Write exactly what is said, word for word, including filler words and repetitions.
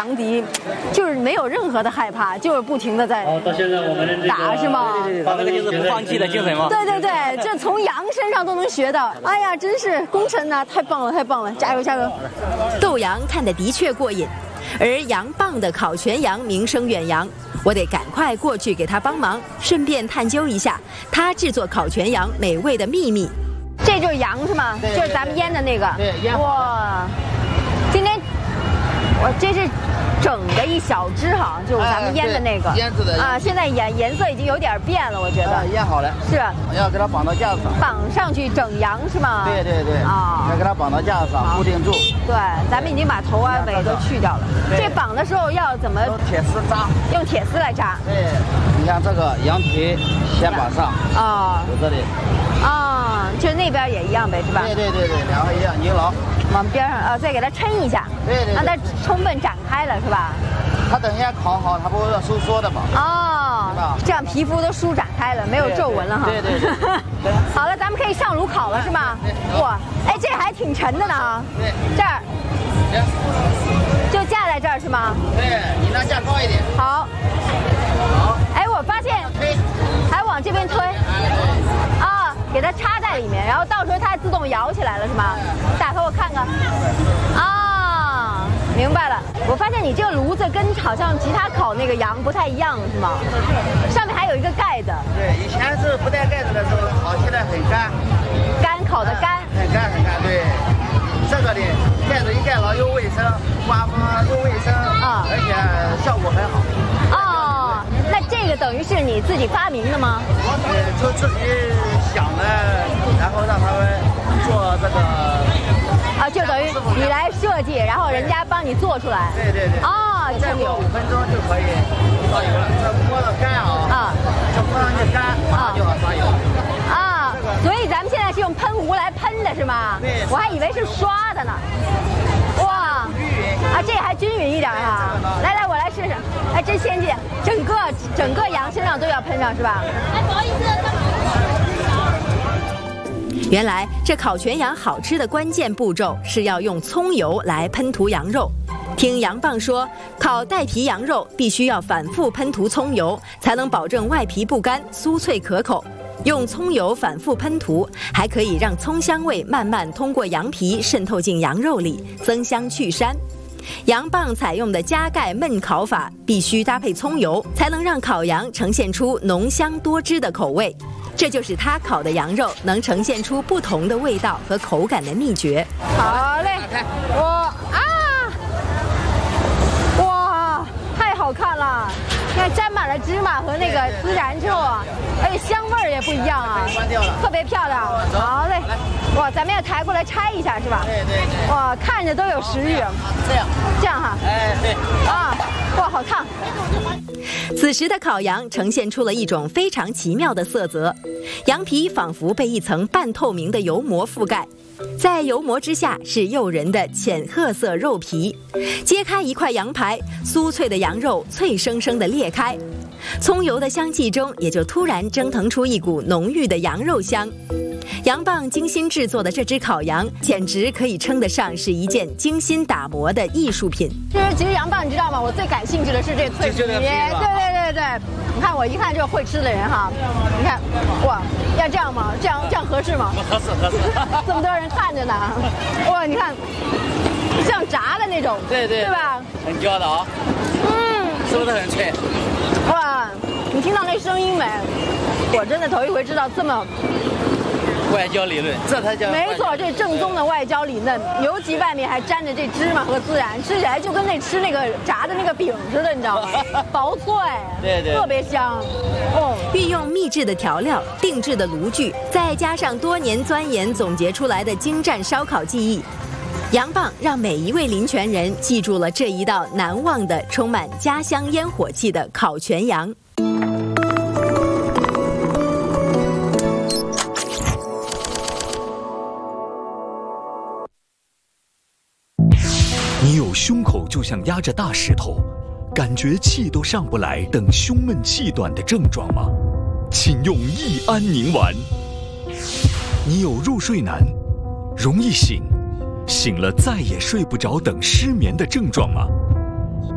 强敌，就是没有任何的害怕，就是不停的在打，是吗？ 这个就是不放弃的精神吗？ 对对对，这从羊身上都能学到。哎呀，真是功臣呐，太棒了，太棒了，加油加油！ 斗羊看得的确过瘾，而杨棒的烤全羊名声远扬，我得赶快过去给他帮忙，顺便探究一下他制作烤全羊美味的秘密。 这就是羊是吗？ 对， 就是咱们腌的那个。 对，腌。 哇，今天我这是整的一小只哈，就是咱们腌的那个。 腌制的啊，现在颜颜色已经有点变了，我觉得。 腌好了。 是。 要给它绑到架子上。 绑上去整羊是吗？ 对对对。啊。要给它绑到架子上，固定住。 对，咱们已经把头啊尾都去掉了。这绑的时候要怎么？ 用铁丝扎。 用铁丝来扎。 对，你看这个羊皮先绑上。啊。有这里。 啊，就那边也一样呗，是吧？ 对对对对，两个一样，拧牢。 往边上啊，再给它抻一下。 对对。 让它充分展开了，是吧？ 它等一下烤好，它不会收缩的嘛？ 哦，这样皮肤都舒展开了，没有皱纹了哈。 对对对。 好了，咱们可以上炉烤了，是吗？哇，哎，这还挺沉的呢啊。 对。 这儿。就架在这儿是吗？ 对，你那架高一点。 好。好。哎，我发现还往这边推。啊，给它插在里面，然后到时候它自动摇起来了是吗？打开我看看。啊，明白了。我发现你这个炉子跟好像其他烤那个羊不太一样是吗？上面还有一个盖子。 对，以前是不带盖子的时候烤起来很干。 干烤的干。 很干很干，对。这个的盖子一盖牢又卫生，刮风又卫生啊，而且效果很好。 哦，那这个等于是你自己发明的吗？ 呃，就自己想的，然后让他们做这个。 啊，就等于你来设计，然后人家帮你做出来。 对对对。 啊， 再过五分钟就可以烧油了。这摸到干啊。啊。这摸上去干，马上就好刷油。 啊，所以咱们现在是用喷壶来喷的是吗？ 对。 我还以为是刷的呢。哇。啊，这还均匀一点哈。来来，我来试试。哎，真先进，整个整个羊身上都要喷上是吧？哎，不好意思。 原来这烤全羊好吃的关键步骤是要用葱油来喷涂羊肉。听杨棒说，烤带皮羊肉必须要反复喷涂葱油，才能保证外皮不干、酥脆可口。用葱油反复喷涂，还可以让葱香味慢慢通过羊皮渗透进羊肉里，增香去膻。杨棒采用的加盖焖烤法必须搭配葱油，才能让烤羊呈现出浓香多汁的口味。这就是他烤的羊肉能呈现出不同的味道和口感的秘诀。 好嘞，我啊，哇，太好看了！你看沾满了芝麻和那个孜然之后啊，而且香味儿也不一样啊，特别漂亮。好嘞，哇，咱们要抬过来拆一下是吧？ 对对对。 哇，看着都有食欲。 这样， 这样哈。 哎，对。 啊，哇，好烫。 此时的烤羊呈现出了一种非常奇妙的色泽，羊皮仿佛被一层半透明的油膜覆盖，在油膜之下是诱人的浅褐色肉皮。揭开一块羊排，酥脆的羊肉脆生生地裂开，葱油的香气中也就突然蒸腾出一股浓郁的羊肉香。杨棒精心制作的这只烤羊，简直可以称得上是一件精心打磨的艺术品。 其实，其实杨棒，你知道吗？我最感兴趣的是这脆皮。对对对对，你看我一看就是会吃的人哈。你看，哇，要这样吗？这样这样合适吗？ 合适合适。 这么多人看着呢，哇，你看，像炸的那种， 对对， 对吧？ 很焦的啊。嗯，是不是很脆？ 哇，你听到那声音没？我真的头一回知道这么。 外焦里嫩，这才叫没错，这正宗的外焦里嫩，尤其外面还沾着这芝麻和孜然，吃起来就跟那吃那个炸的那个饼似的，你知道吗？薄脆， 对对， 特别香。哦， 运用秘制的调料、定制的炉具，再加上多年钻研总结出来的精湛烧烤技艺，杨棒让每一位临泉人记住了这一道难忘的、充满家乡烟火气的烤全羊。 你有胸口就像压着大石头，感觉气都上不来等胸闷气短的症状吗？请用益安宁丸。你有入睡难、容易醒、醒了再也睡不着等失眠的症状吗？